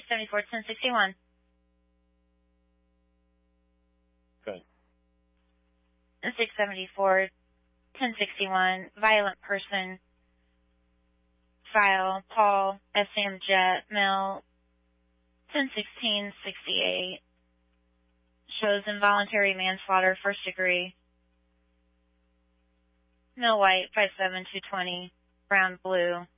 674, 1061. Okay. 674, 1061. Violent person. File. Paul SM Jet. Male. 1016-68. Shows involuntary manslaughter, first degree. Male white, 5'7", 220. Brown blue.